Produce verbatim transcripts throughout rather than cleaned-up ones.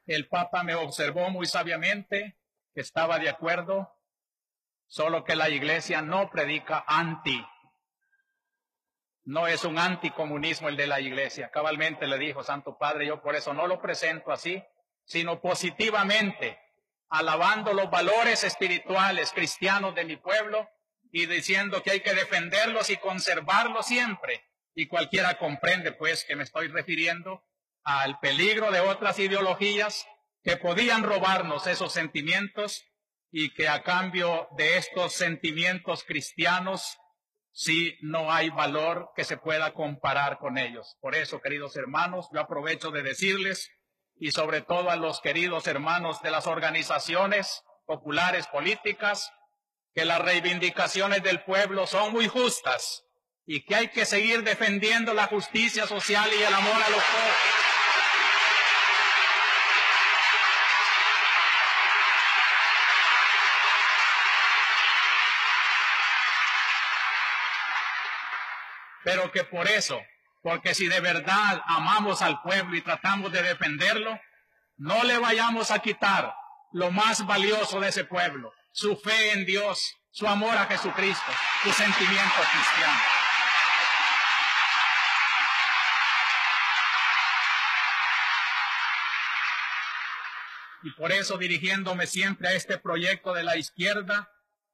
el Papa me observó muy sabiamente que estaba de acuerdo, solo que la Iglesia no predica anti. No es un anticomunismo el de la Iglesia. Cabalmente le dijo Santo Padre, yo por eso no lo presento así, sino positivamente, alabando los valores espirituales cristianos de mi pueblo y diciendo que hay que defenderlos y conservarlos siempre. Y cualquiera comprende, pues, que me estoy refiriendo al peligro de otras ideologías que podían robarnos esos sentimientos y que a cambio de estos sentimientos cristianos, sí no hay valor que se pueda comparar con ellos. Por eso, queridos hermanos, yo aprovecho de decirles, y sobre todo a los queridos hermanos de las organizaciones populares políticas, que las reivindicaciones del pueblo son muy justas y que hay que seguir defendiendo la justicia social y el amor a los pobres. Pero que por eso, porque si de verdad amamos al pueblo y tratamos de defenderlo, no le vayamos a quitar lo más valioso de ese pueblo, su fe en Dios, su amor a Jesucristo, su sentimiento cristiano. Y por eso, dirigiéndome siempre a este proyecto de la izquierda,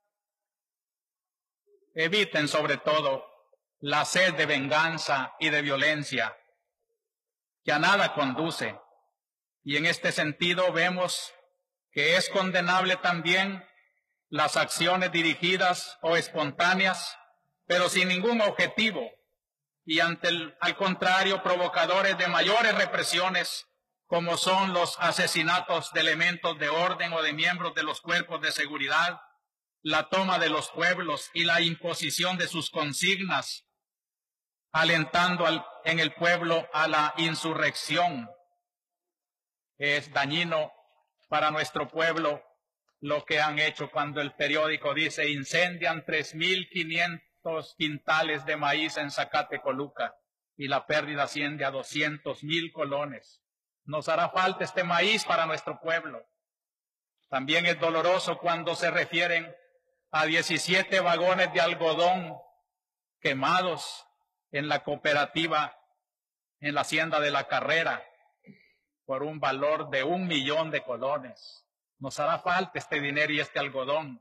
eviten sobre todo la sed de venganza y de violencia, que a nada conduce. Y en este sentido vemos que es condenable también las acciones dirigidas o espontáneas, pero sin ningún objetivo, y ante el, al contrario, provocadores de mayores represiones, como son los asesinatos de elementos de orden o de miembros de los cuerpos de seguridad, la toma de los pueblos y la imposición de sus consignas, alentando al, en el pueblo a la insurrección. Es dañino para nuestro pueblo lo que han hecho cuando el periódico dice incendian tres mil quinientos quintales de maíz en Zacatecoluca y la pérdida asciende a doscientos mil colones. Nos hará falta este maíz para nuestro pueblo. También es doloroso cuando se refieren a diecisiete vagones de algodón quemados en la cooperativa, en la hacienda de La Carrera, por un valor de un millón de colones. Nos hará falta este dinero y este algodón.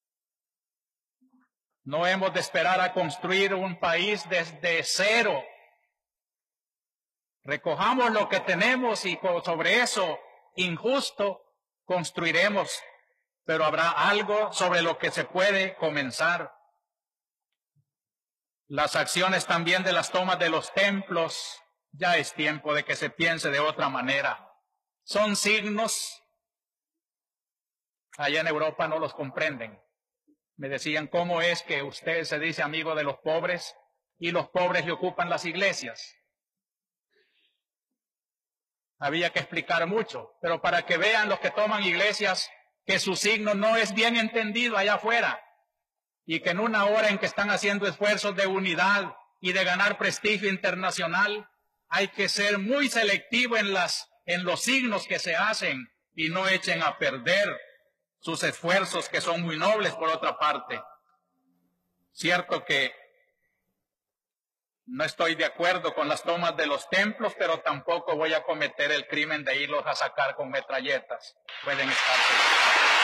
No hemos de esperar a construir un país desde cero. Recojamos lo que tenemos y sobre eso, injusto, construiremos, pero habrá algo sobre lo que se puede comenzar. Las acciones también de las tomas de los templos, ya es tiempo de que se piense de otra manera. Son signos, allá en Europa no los comprenden. Me decían, ¿cómo es que usted se dice amigo de los pobres y los pobres le ocupan las iglesias? Había que explicar mucho, pero para que vean los que toman iglesias que su signo no es bien entendido allá afuera y que en una hora en que están haciendo esfuerzos de unidad y de ganar prestigio internacional, hay que ser muy selectivo en, las, en los signos que se hacen y no echen a perder sus esfuerzos que son muy nobles por otra parte. Cierto que no estoy de acuerdo con las tomas de los templos, pero tampoco voy a cometer el crimen de irlos a sacar con metralletas. Pueden estar seguros.